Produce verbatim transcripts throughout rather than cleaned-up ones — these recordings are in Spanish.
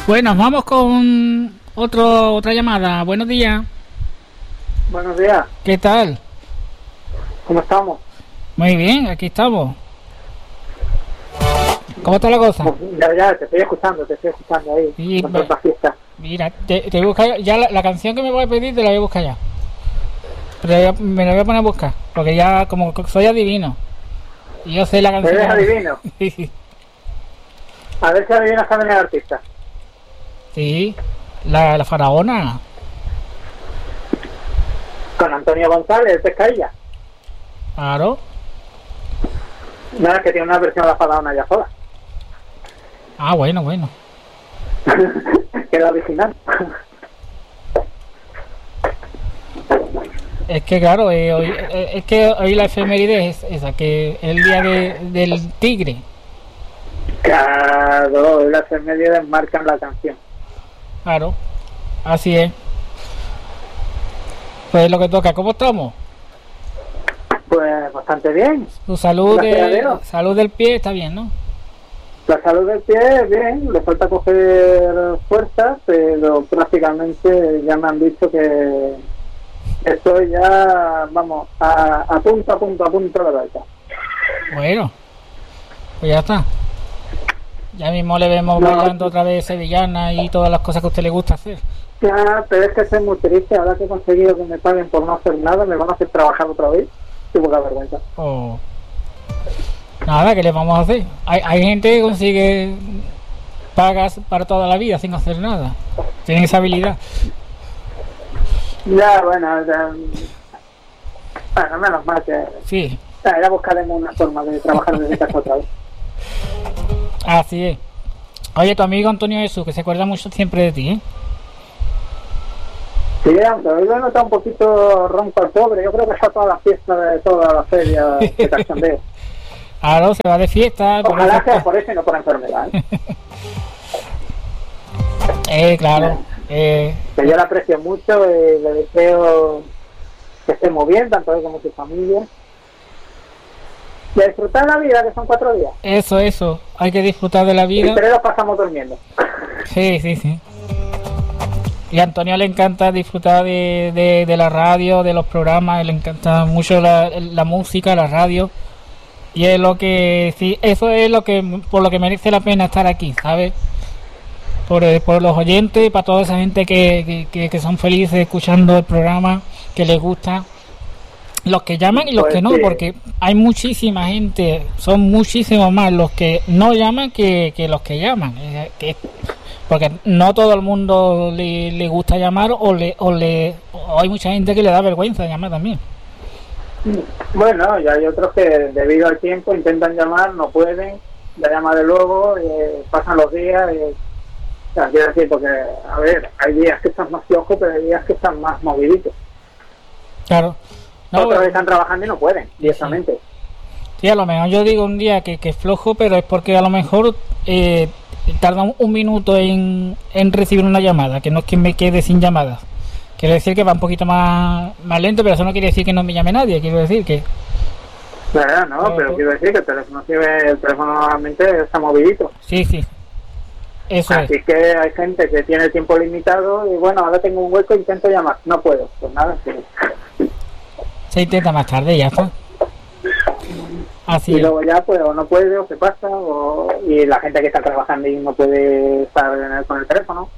Bueno, vamos con otro otra llamada. Buenos días. Buenos días. ¿Qué tal? ¿Cómo estamos? Muy bien, aquí estamos. ¿Cómo está la cosa? Ya, ya, te estoy escuchando, te estoy escuchando ahí. Sí, con me- tanta fiesta. Mira, te, te voy a buscar ya la, la canción que me voy a pedir, te la voy a buscar ya. Pero ya me la voy a poner a buscar, porque ya como soy adivino. Y yo sé la canción. ¿Eres adivino? Sí, sí. A ver si adivinas también el artista. Sí, la, la faraona. Con Antonio González, el Pescadilla. Claro. Nada, es que tiene una versión de la faraona ya sola. Ah, bueno, bueno. Que es la original. Es que claro, eh, hoy, eh, es que hoy la efeméride es esa, que es el día de, del tigre. Claro, las efemérides marcan la canción. Claro, así es. Pues lo que toca, ¿cómo estamos? Pues bastante bien. Tu salud, Gracias a de, Dios. salud del pie está bien, ¿no? La salud del pie, bien, le falta coger fuerza, pero prácticamente ya me han dicho que estoy ya, vamos, a, a punto, a punto, a punto de la vuelta. Bueno, pues ya está. Ya mismo le vemos No. bailando otra vez sevillana y todas las cosas que a usted le gusta hacer. Ya, pero es que soy muy triste, ahora que he conseguido que me paguen por no hacer nada, me van a hacer trabajar otra vez. Qué poca vergüenza. O nada, ¿qué le vamos a hacer? Hay, hay gente que consigue pagas para toda la vida sin hacer nada. Tienen esa habilidad. Ya, bueno, ya, bueno, menos mal que Sí, ya, ya buscaremos una forma de trabajar desde casa otra vez. así es. Oye, tu amigo Antonio Jesús, que se acuerda mucho siempre de ti, ¿eh? Sí, aunque hoy lo he notado un poquito ronco al pobre, yo creo que está toda la fiesta de toda la feria de cachondeo. Ahora se va de fiesta. por Ojalá eso- sea por eso y no por enfermedad, ¿eh? Eh, claro. Eh, Que yo la aprecio mucho y le deseo que esté muy bien, tanto él como su familia. Y a disfrutar la vida, que son cuatro días. eso, eso. Hay que disfrutar de la Y vida. tres los pasamos durmiendo. Sí, sí, sí. Y a Antonio le encanta disfrutar de, de, de la radio, de los programas, le encanta mucho la, la música, la radio. Y es lo que, sí, eso es lo que, por lo que merece la pena estar aquí, ¿sabes? Por, eh, por los oyentes, para toda esa gente que, que, que, que son felices escuchando el programa, que les gusta. Los que llaman y los Pues que no, sí. porque hay muchísima gente, son muchísimos más los que no llaman que, que los que llaman. eh, que- porque no todo el mundo le, le gusta llamar o le o le o hay mucha gente que le da vergüenza llamar también. Bueno, y hay otros que debido al tiempo intentan llamar, no pueden, la llama de luego, eh, pasan los días. Eh, o sea, quiero decir, porque, a ver, hay días que están más flojos, pero hay días que están más moviditos. Claro. No, Otros bueno, están trabajando y no pueden, directamente. sí, a lo mejor yo digo un día que, que es flojo, pero es porque a lo mejor eh, tarda un, un minuto en, en recibir una llamada, que no es que me quede sin llamadas. Quiero decir que va un poquito más, más lento, pero eso no quiere decir que no me llame nadie, quiero decir que... ¿Verdad? No, Eh, pero quiero decir que el teléfono sirve, el teléfono normalmente está movidito. Sí, sí, eso es. Así que hay gente que tiene tiempo limitado y bueno, ahora tengo un hueco, intento llamar. No puedo, pues nada, sí. Se intenta más tarde y ya está. Así Y es. luego ya pues o no puede o se pasa o... y la gente que está trabajando y no puede estar en el- con el teléfono.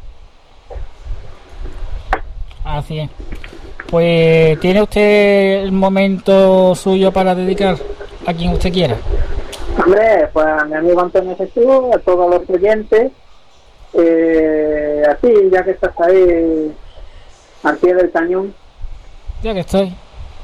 Así es. Pues tiene usted el momento suyo para dedicar a quien usted quiera. Hombre, pues a mi amigo Antonio Jesús, a todos los oyentes, eh, así ya que estás ahí al pie del cañón, Ya que estoy.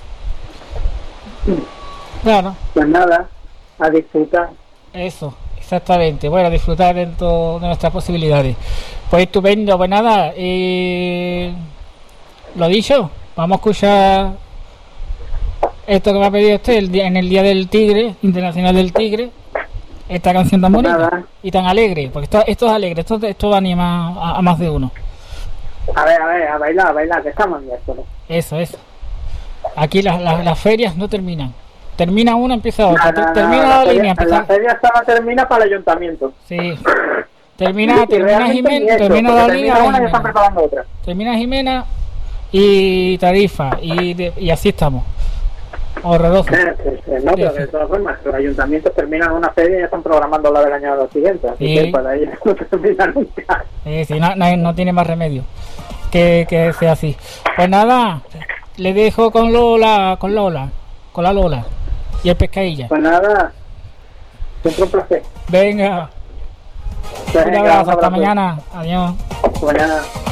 Claro, pues nada, a disfrutar. eso, exactamente. Bueno, disfrutar dentro de nuestras posibilidades. Pues estupendo, pues nada, eh, lo dicho, vamos a escuchar esto que me ha pedido usted el día, en el Día del Tigre, Internacional del Tigre, esta canción tan bonita Nada. y tan alegre, porque esto, esto es alegre, esto, esto anima a, a más de uno. A ver, a ver, a bailar, a bailar, que estamos en esto, ¿no? Eso, eso. Aquí las, las, las ferias no terminan. Termina una, empieza otra. No, no, no, termina la la feria- línea, empieza... La feria hasta termina para el ayuntamiento. Sí. Termina, Y termina realmente Jimena, ni eso, termina porque la liga. termina una y Jimena. están preparando otra. Termina Jimena y Tarifa. Y, de- y así estamos. Horroroso. Eh, eh, eh, No, pero de todas formas, los ayuntamientos terminan una feria y ya están programando la del año siguiente. Así Sí. que para ellos no termina nunca. Eh, si no, no, no tiene más remedio que, que sea así. Pues nada, le dejo con Lola, con Lola, con la Lola y el pescadilla. Pues nada, siempre un placer. Venga, un Venga, abrazo, un hasta abrazo. mañana. Adiós. Mañana.